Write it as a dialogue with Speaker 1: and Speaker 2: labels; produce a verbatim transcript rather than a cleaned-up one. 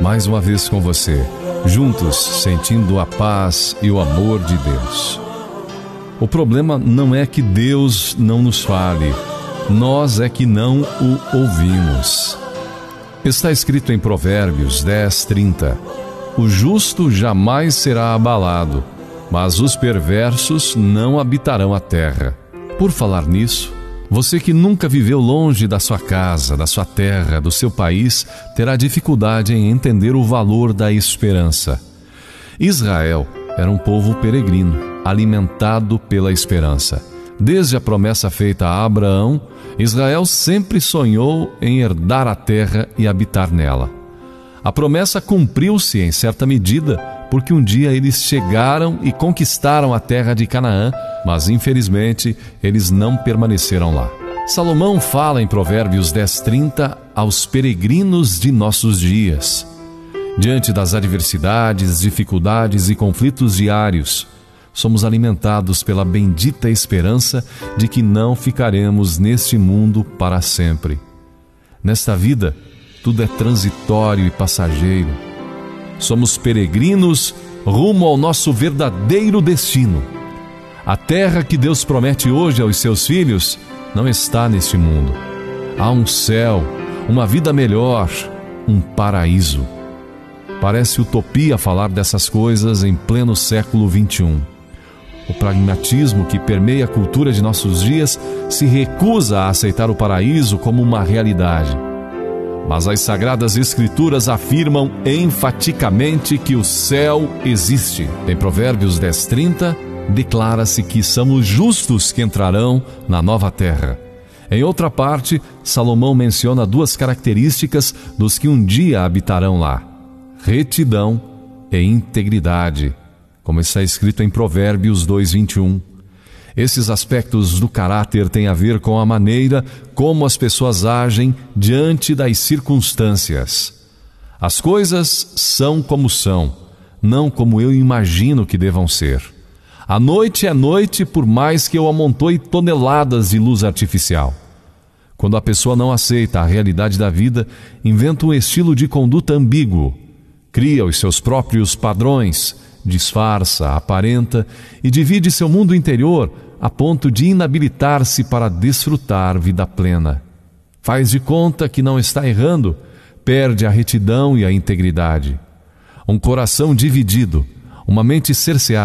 Speaker 1: mais uma vez com você, juntos sentindo a paz e o amor de Deus. O problema não é que Deus não nos fale, nós é que não o ouvimos. Está escrito em Provérbios dez, trinta: o justo jamais será abalado, mas os perversos não habitarão a terra. Por falar nisso, você que nunca viveu longe da sua casa, da sua terra, do seu país, terá dificuldade em entender o valor da esperança. Israel era um povo peregrino, alimentado pela esperança. Desde a promessa feita a Abraão, Israel sempre sonhou em herdar a terra e habitar nela. A promessa cumpriu-se em certa medida, porque um dia eles chegaram e conquistaram a terra de Canaã, mas infelizmente eles não permaneceram lá. Salomão fala em Provérbios dez, trinta aos peregrinos de nossos dias. Diante das adversidades, dificuldades e conflitos diários, somos alimentados pela bendita esperança de que não ficaremos neste mundo para sempre. Nesta vida, tudo é transitório e passageiro. Somos peregrinos rumo ao nosso verdadeiro destino. A terra que Deus promete hoje aos seus filhos não está neste mundo. Há um céu, uma vida melhor, um paraíso. Parece utopia falar dessas coisas em pleno século vinte e um. O pragmatismo que permeia a cultura de nossos dias se recusa a aceitar o paraíso como uma realidade. Mas as Sagradas Escrituras afirmam enfaticamente que o céu existe. Em Provérbios dez, trinta, declara-se que são os justos que entrarão na nova terra. Em outra parte, Salomão menciona duas características dos que um dia habitarão lá: retidão e integridade, como está escrito em Provérbios dois, vinte e um. Esses aspectos do caráter têm a ver com a maneira como as pessoas agem diante das circunstâncias. As coisas são como são, não como eu imagino que devam ser. A noite é noite por mais que eu amontoe toneladas de luz artificial. Quando a pessoa não aceita a realidade da vida, inventa um estilo de conduta ambíguo, cria os seus próprios padrões, disfarça, aparenta e divide seu mundo interior a ponto de inabilitar-se para desfrutar vida plena. Faz de conta que não está errando, perde a retidão e a integridade. Um coração dividido, uma mente cerceada,